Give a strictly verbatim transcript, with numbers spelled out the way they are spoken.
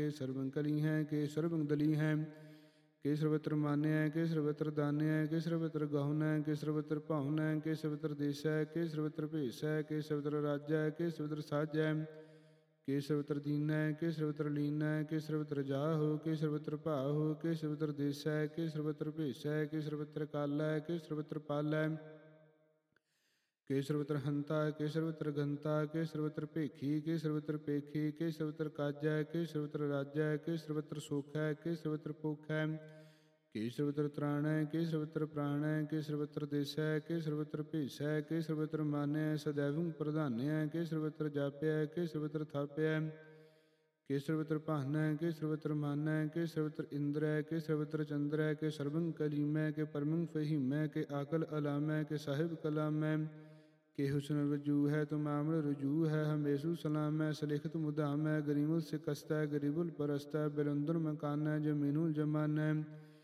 ਕੇ ਸਰਬੰ ਕਲੀ ਹੈ ਕੇ ਸਰਬੰ ਦਲੀ ਹੈ ਕੇ ਸਰਬਤਰ ਮਾਨਿਆ ਕੇ ਸਰਬਤਰ ਦਾਨਿਆ ਕੇ ਸਰਬਤਰ ਗਹੁਨੈ ਕੇ ਸਰਬਤਰ ਭਾਉਨੈ ਕੇ ਸਰਬਤਰ ਦੇਸੈ ਕੇ ਸਰਬਤਰ ਭੇਸੈ ਕੇ ਸਰਬਤਰ ਰਾਜੈ ਕੇ ਸਰਬਤਰ ਸਾਜੈ ਕੇ ਸਰਬਤਰ ਦੀਨੈ ਕੇ ਸਰਬਤਰ ਲੀਨੈ ਕੇ ਸਰਬਤਰ ਜਾਹੋ ਕੇ ਸਰਬਤਰ ਭਾਹੋ ਕੇ ਸਰਬਤਰ ਦੇਸੈ ਕੇ ਸਰਬਤਰ ਭੇਸੈ ਕੇ ਸਰਬਤਰ ਕਾਲੈ ਕੇ ਸਰਬਤਰ ਪਾਲੈ ਕੇ ਸਰਬਤਰ ਹੰਤਾ ਕੇ ਸਰਬਤਰ ਗੰਤਾ ਕੇ ਸਰਬਤਰ ਭੇਖੀ ਕੇ ਸਰਬਤਰ ਪੇਖੀ ਕੇ ਸਰਬਤਰ ਕਾਜੈ ਕੇ ਸਰਬਤਰ ਰਾਜੈ ਕੇ ਸਰਬਤਰ ਸੋਖੈ ਕੇ ਸਰਬਤਰ ਪੋਖੈ ਕੇ ਸਰਬਤਰ ਤ੍ਰਾਣੈ ਕੇ ਸਰਬਤਰ ਪ੍ਰਾਣੈ ਕੇ ਸਰਬਤਰ ਦੇਸੈ ਕੇ ਸਰਬਤਰ ਭੇਸੈ ਕੇ ਸਰਬਤਰ ਮਾਨੈ ਸਦੈਵੰ ਪ੍ਰਧਾਨਿਆ ਕੇ ਸਰਬਤਰ ਜਾਪਿਆ ਕੇ ਸਰਬਤਰ ਥਾਪਿਆ ਕੇ ਸਰਬਤਰ ਭਾਨੈ ਕੇ ਸਰਬਤਰ ਮਾਨੈ ਕੇ ਸਰਬਤਰ ਇੰਦਰੈ ਕੇ ਸਰਬਤਰ ਚੰਦਰੈ ਕੇ ਸਰਬੰ ਕਲੀਮੈ ਕੇ ਪਰਮੰ ਫਹੀਮੈ ਕੇ ਆਕਲ ਅਲਾਮੈ ਕੇ ਸਾਹਿਬ ਕਲਾਮੈ ਕੇ ਹੁਸਨ ਵਜੂ ਹੈ ਤੁਮ ਆਮਰ ਰਜੂ ਹੈ ਹਮੇਸ਼ੂ ਸਲਾਮੈ ਸਲਿਖਤ ਮੁਦਾਮੈ ਗਰੀਬੁਲ ਸਿਕਸਤੈ ਗਰੀਬੁਲ ਪਰਸਤੈ ਬਿਰੰਦਰ ਮਕਾਨੈ ਜਮੀනුਲ ਜਮਾਨੈ